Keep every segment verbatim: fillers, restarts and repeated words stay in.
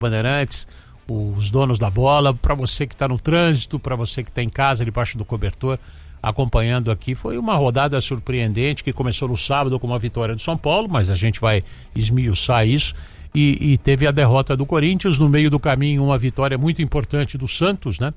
Bandeirantes, os donos da bola, para você que está no trânsito, para você que está em casa, debaixo do cobertor, acompanhando aqui. Foi uma rodada surpreendente que começou no sábado com uma vitória do São Paulo, mas a gente vai esmiuçar isso. E, e teve a derrota do Corinthians, no meio do caminho uma vitória muito importante do Santos, né?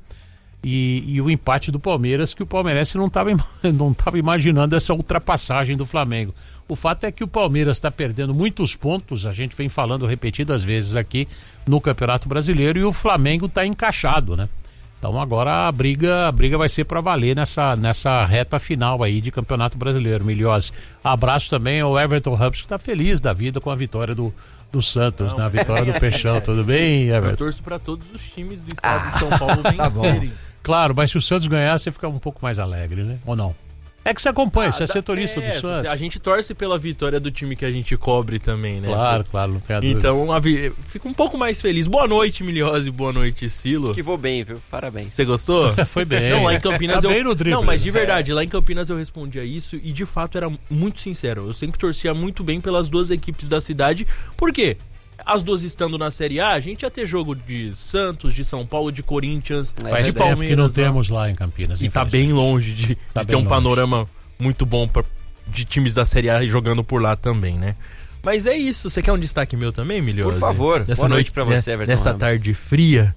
E, e o empate do Palmeiras, que o palmeirense não estava não estava imaginando essa ultrapassagem do Flamengo. O fato é que o Palmeiras está perdendo muitos pontos, a gente vem falando repetidas vezes aqui no Campeonato Brasileiro, e o Flamengo está encaixado, né? Então agora a briga, a briga vai ser para valer nessa, nessa reta final aí de Campeonato Brasileiro. Milhose, abraço também ao Everton Ramos, que está feliz da vida com a vitória do, do Santos, na, né? Vitória do Peixão. Tudo bem, Everton? Eu torço para todos os times do estado ah, de São Paulo vencerem. Tá, claro, mas se o Santos ganhar, você fica um pouco mais alegre, né? Ou não? É que você acompanha, ah, você é setorista é, do Santos. A gente torce pela vitória do time que a gente cobre também, né? Claro, claro, não tem a dúvida. Então, a vi... fico um pouco mais feliz. Boa noite, Milhose, boa noite, Silo. Esquivou bem, viu? Parabéns. Você gostou? Foi bem. Não, lá em Campinas tá eu... bem no drible. Não, mas de verdade, lá em Campinas eu respondia isso e de fato era muito sincero. Eu sempre torcia muito bem pelas duas equipes da cidade. Por quê? As duas estando na Série A, a gente ia ter jogo de Santos, de São Paulo, de Corinthians, é, faz de tempo Palmeiras. Que não temos lá em Campinas. E tá bem longe de, tá de bem ter um longe. Panorama muito bom pra, de times da Série A jogando por lá também, né? Mas é isso. Você quer um destaque meu também, Milhose? Por favor. Dessa boa noite, noite pra você, Everton Nessa Ramos. tarde fria.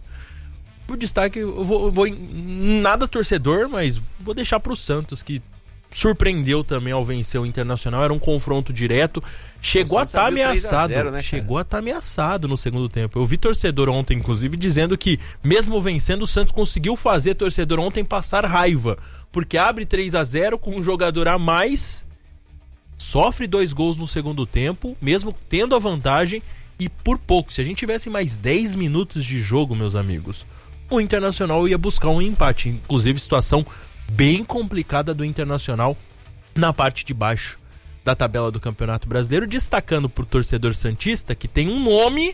O destaque, eu vou, eu vou em nada torcedor, mas vou deixar pro Santos, que surpreendeu também ao vencer o Internacional. Era um confronto direto. Chegou a estar tá ameaçado. zero, né, Chegou a estar tá ameaçado no segundo tempo. Eu vi torcedor ontem, inclusive, dizendo que, mesmo vencendo, o Santos conseguiu fazer torcedor ontem passar raiva. Porque abre três a zero com um jogador a mais, sofre dois gols no segundo tempo, mesmo tendo a vantagem, e por pouco. Se a gente tivesse mais dez minutos de jogo, meus amigos, o Internacional ia buscar um empate. Inclusive, situação bem complicada do Internacional na parte de baixo da tabela do Campeonato Brasileiro, destacando pro torcedor santista que tem um nome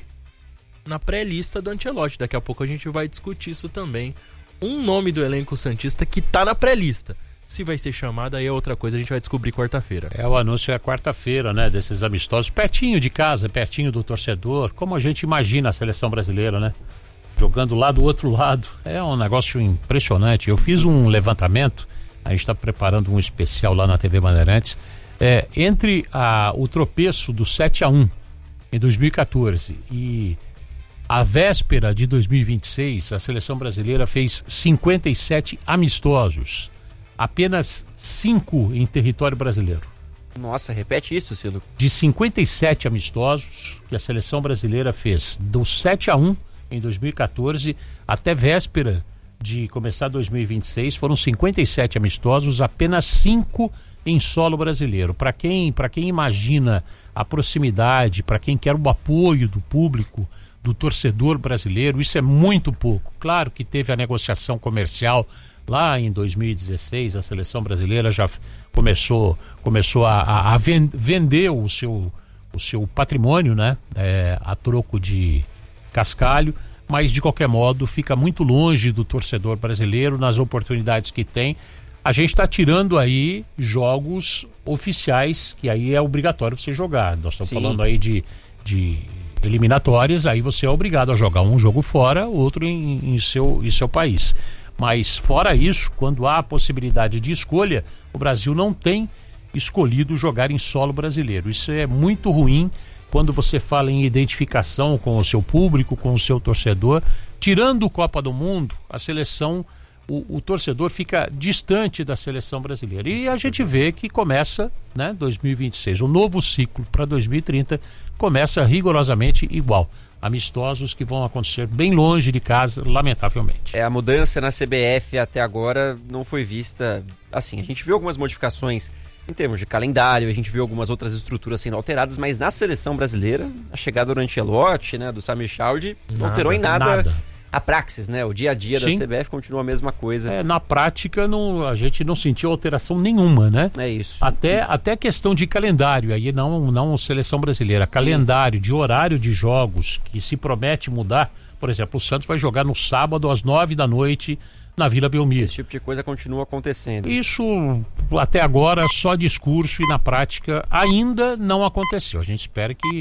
na pré-lista do Ancelotti. Daqui a pouco a gente vai discutir isso também. Um nome do elenco santista que tá na pré-lista. Se vai ser chamado, aí é outra coisa, a gente vai descobrir quarta-feira. É, o anúncio é quarta-feira, né, desses amistosos, pertinho de casa, pertinho do torcedor, como a gente imagina a seleção brasileira, né? Jogando lá do outro lado, é um negócio impressionante. Eu fiz um levantamento, a gente está preparando um especial lá na T V Bandeirantes, é, entre a, o tropeço do sete a um em dois mil e quatorze e a véspera de dois mil e vinte e seis, a seleção brasileira fez cinquenta e sete amistosos, apenas cinco em território brasileiro. Nossa, repete isso, Cilo. De cinquenta e sete amistosos que a seleção brasileira fez do sete a um em dois mil e quatorze até véspera de começar dois mil e vinte e seis, foram cinquenta e sete amistosos, apenas cinco em solo brasileiro. Para quem, para quem imagina a proximidade, para quem quer o apoio do público, do torcedor brasileiro, isso é muito pouco. Claro que teve a negociação comercial lá em dois mil e dezesseis, a seleção brasileira já começou, começou a, a, a vender o seu, o seu patrimônio, né? É, a troco de cascalho, mas de qualquer modo fica muito longe do torcedor brasileiro nas oportunidades que tem. A gente está tirando aí jogos oficiais, que aí é obrigatório você jogar. Nós estamos Sim. falando aí de, de eliminatórias, aí você é obrigado a jogar um jogo fora, outro em, em, seu, em seu país. Mas fora isso, quando há a possibilidade de escolha, o Brasil não tem escolhido jogar em solo brasileiro. Isso é muito ruim quando você fala em identificação com o seu público, com o seu torcedor. Tirando o Copa do Mundo, a seleção, o, o torcedor fica distante da seleção brasileira. E a gente vê que começa, né, dois mil e vinte e seis, o novo ciclo para dois mil e trinta começa rigorosamente igual. Amistosos que vão acontecer bem longe de casa, lamentavelmente. É, a mudança na C B F até agora não foi vista, assim, a gente viu algumas modificações em termos de calendário, a gente viu algumas outras estruturas sendo alteradas, mas na seleção brasileira, a chegada do Ancelotti, né, do Samir Chaldi, não alterou em nada, nada a praxis, né, o dia a dia Sim. da C B F continua a mesma coisa. É, na prática, não, a gente não sentiu alteração nenhuma, né? É isso. Até, até questão de calendário, aí não, não seleção brasileira, calendário de horário de jogos que se promete mudar. Por exemplo, o Santos vai jogar no sábado às nove da noite na Vila Belmiro. Esse tipo de coisa continua acontecendo. Isso, até agora, só discurso e na prática ainda não aconteceu. A gente espera que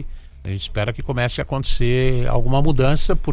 A gente espera que comece a acontecer alguma mudança,